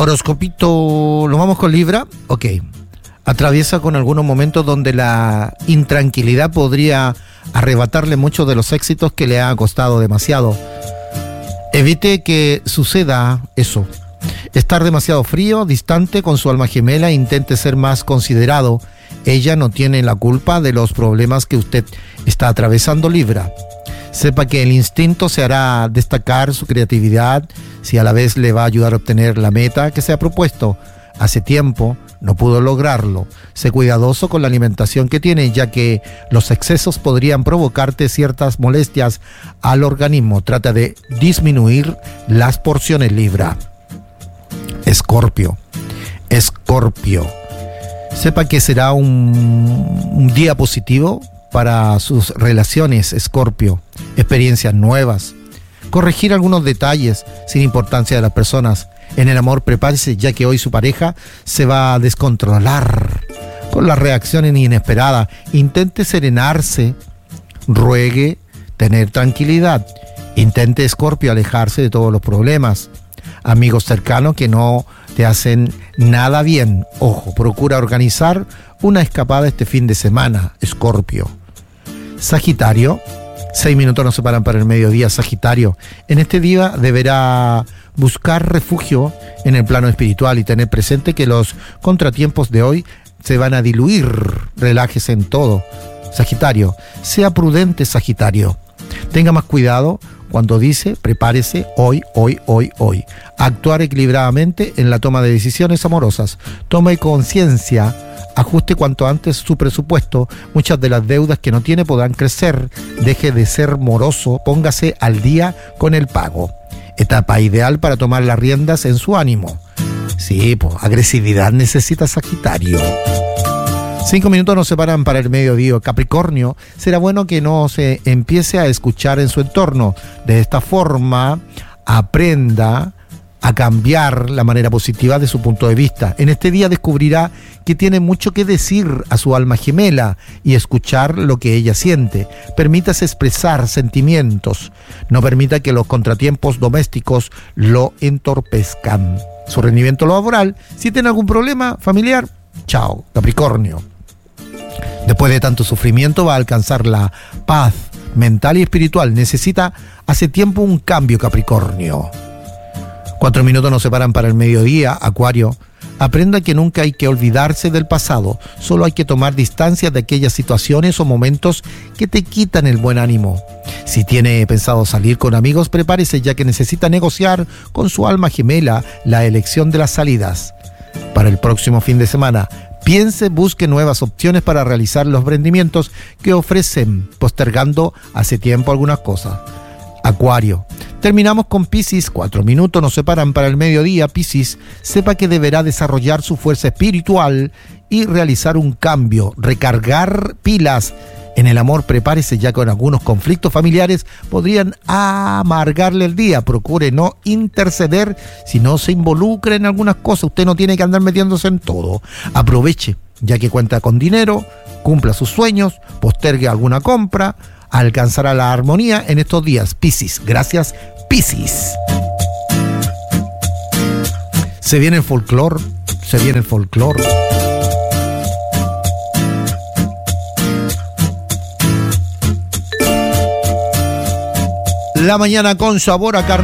Horoscopito, ¿lo vamos con Libra? Ok. Atraviesa con algunos momentos donde la intranquilidad podría arrebatarle muchos de los éxitos que le ha costado demasiado. Evite que suceda eso. Estar demasiado frío, distante con su alma gemela, intente ser más considerado. Ella no tiene la culpa de los problemas que usted está atravesando, Libra. Sepa que el instinto se hará destacar su creatividad si a la vez le va a ayudar a obtener la meta que se ha propuesto. Hace tiempo no pudo lograrlo. Sé cuidadoso con la alimentación que tiene, ya que los excesos podrían provocarte ciertas molestias al organismo. Trata de disminuir las porciones, Libra. Escorpio. Sepa que será un día positivo para sus relaciones, Escorpio. Experiencias nuevas. Corregir algunos detalles sin importancia de las personas. En el amor, prepárese, ya que hoy su pareja se va a descontrolar con las reacciones inesperadas. Intente serenarse, ruegue tener tranquilidad. Intente, Escorpio, alejarse de todos los problemas. Amigos cercanos que no te hacen nada bien. Ojo, procura organizar una escapada este fin de semana, Escorpio. Sagitario, 6 minutos nos separan para el mediodía, Sagitario. En este día deberá buscar refugio en el plano espiritual y tener presente que los contratiempos de hoy se van a diluir. Relájese en todo, Sagitario. Sea prudente, Sagitario. Tenga más cuidado cuando dice prepárese hoy. Actuar equilibradamente en la toma de decisiones amorosas. Tome conciencia. Ajuste cuanto antes su presupuesto. Muchas de las deudas que no tiene podrán crecer. Deje de ser moroso. Póngase al día con el pago. Etapa ideal para tomar las riendas en su ánimo. Sí, pues agresividad necesita Sagitario. 5 minutos nos separan para el mediodía. Capricornio, será bueno que no se empiece a escuchar en su entorno. De esta forma, aprenda a cambiar la manera positiva de su punto de vista. En este día descubrirá que tiene mucho que decir a su alma gemela y escuchar lo que ella siente. Permítase expresar sentimientos. No permita que los contratiempos domésticos lo entorpezcan. Su rendimiento laboral, si tiene algún problema familiar, chao, Capricornio. Después de tanto sufrimiento va a alcanzar la paz mental y espiritual. Necesita hace tiempo un cambio, Capricornio. 4 minutos nos separan para el mediodía, Acuario. Aprenda que nunca hay que olvidarse del pasado. Solo hay que tomar distancia de aquellas situaciones o momentos que te quitan el buen ánimo. Si tiene pensado salir con amigos, prepárese, ya que necesita negociar con su alma gemela la elección de las salidas. Para el próximo fin de semana, piense, busque nuevas opciones para realizar los emprendimientos que ofrecen, postergando hace tiempo algunas cosas. Acuario. Terminamos con Piscis. 4 minutos nos separan para el mediodía. Piscis, sepa que deberá desarrollar su fuerza espiritual y realizar un cambio, recargar pilas. En el amor, prepárese, ya que con algunos conflictos familiares podrían amargarle el día. Procure no interceder si no se involucra en algunas cosas. Usted no tiene que andar metiéndose en todo. Aproveche, ya que cuenta con dinero, cumpla sus sueños, postergue alguna compra. Alcanzará la armonía en estos días, Piscis. Gracias, Piscis. Se viene el folclor. La mañana con sabor a carne.